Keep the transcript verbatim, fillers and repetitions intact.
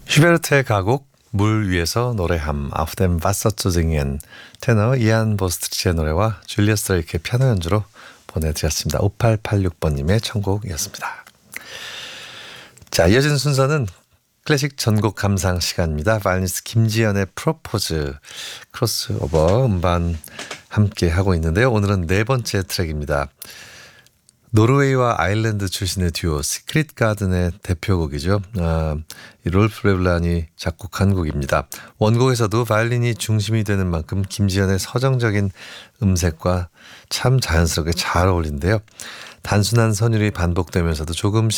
슈베르트의 가곡 물 위에서 노래함 Auf dem Wasser zu singen 테너 이안 보스트리치의 노래와 줄리아 스트레이크의 피아노 연주로 보내드렸습니다. 오팔팔육 번님의 청곡이었습니다. 자, 이어진 순서는 클래식 전곡 감상 시간입니다. 바이올리니스트 김지연의 프로포즈 크로스오버 음반 함께 하고 있는데요. 오늘은 네 번째 트랙입니다. 노르웨이와 아일랜드 출신의 듀오 시크릿 가든의 대표곡이죠. 아, 롤프 레블란이 작곡한 곡입니다. 원곡에서도 바이올린이 중심이 되는 만큼 김지연의 서정적인 음색과 참 자연스럽게 잘 어울린데요. 단순한 선율이 반복되면서도 조금